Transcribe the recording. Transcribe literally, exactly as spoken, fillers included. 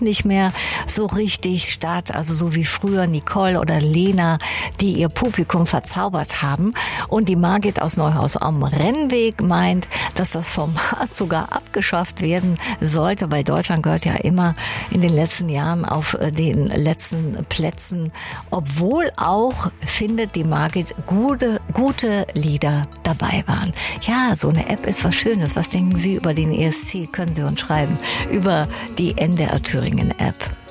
nicht mehr so richtig statt, also so wie früher Nicole oder Lena, die ihr Publikum verzaubert haben. Und die Margit aus Neuhaus am Rennweg meint, dass das Format sogar abgeschafft werden sollte, weil Deutschland gehört ja immer in den letzten Jahren auf den letzten Plätzen, obwohl auch, findet die Margit, gute, gute Lieder dabei waren. Ja, so eine App ist was Schönes. Was denken Sie über den E S C? Können Sie uns schreiben über die N D R Thüringen App.